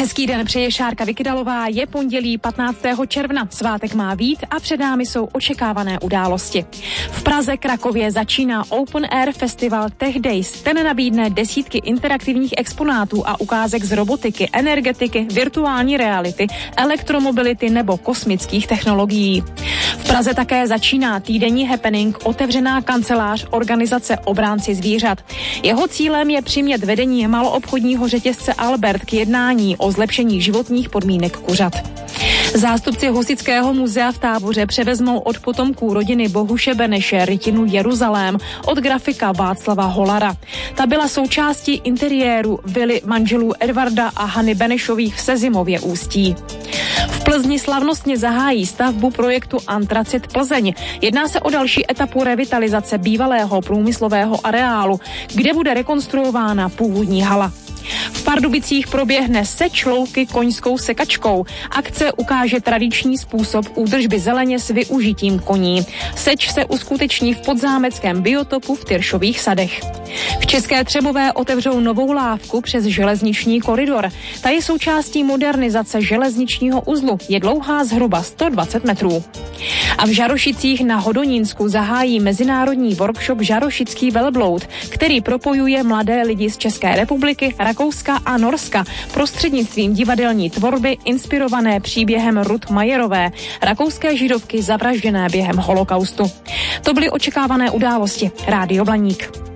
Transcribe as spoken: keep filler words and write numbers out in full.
Hezký den přeje Šárka Vykydalová, je pondělí patnáctého června, svátek má být a před námi jsou očekávané události. V Praze Krakově začíná Open Air festival Tech Days. Ten nabídne desítky interaktivních exponátů a ukázek z robotiky, energetiky, virtuální reality, elektromobility nebo kosmických technologií. V Praze také začíná týdenní happening Otevřená kancelář organizace Obránci zvířat. Jeho cílem je přimět vedení maloobchodního řetězce Albert k jednání o zlepšení životních podmínek kuřat. Zástupci Husitského muzea v Táboře převezmou od potomků rodiny Bohuše Beneše rytinu Jeruzalém od grafika Václava Holara. Ta byla součástí interiéru vily manželů Edvarda a Hany Benešových v Sezimově Ústí. V Plzni slavnostně zahájí stavbu projektu Antracit Plzeň. Jedná se o další etapu revitalizace bývalého průmyslového areálu, kde bude rekonstruována původní hala. V Pardubicích proběhne seč louky koňskou sekačkou. Akce ukáže tradiční způsob údržby zeleně s využitím koní. Seč se uskuteční v podzámeckém biotopu v Tyršových sadech. V České Třebové otevřou novou lávku přes železniční koridor. Ta je součástí modernizace železničního uzlu. Je dlouhá zhruba sto dvacet metrů. A v Žarošicích na Hodonínsku zahájí mezinárodní workshop Žarošický velbloud, který propojuje mladé lidi z České republiky, Rakouska a Norska prostřednictvím divadelní tvorby inspirované příběhem Ruth Majerové, rakouské židovky zavražděné během holokaustu. To byly očekávané události. Rádio Blaník.